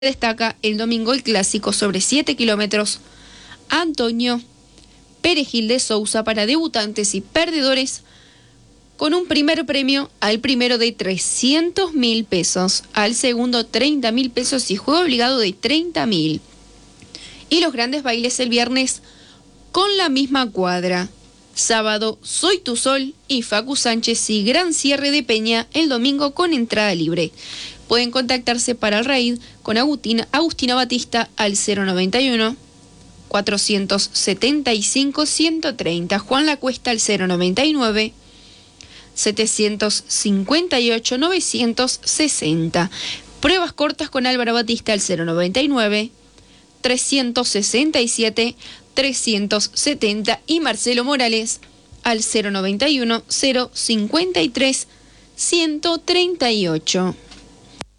Destaca el domingo el clásico sobre 7 kilómetros. Antonio Perejil de Sousa para debutantes y perdedores, con un primer premio: al primero de 300.000 pesos, al segundo 30.000 pesos y juego obligado de 30.000. Y los grandes bailes el viernes con la misma cuadra. Sábado, Soy tu Sol y Facu Sánchez, y gran cierre de Peña el domingo con entrada libre. Pueden contactarse para el raid con Agustina Batista al 091 475 130, Juan La Cuesta al 099 758 960. Pruebas cortas con Álvaro Batista al 099 367 370 y Marcelo Morales al 091 053 138.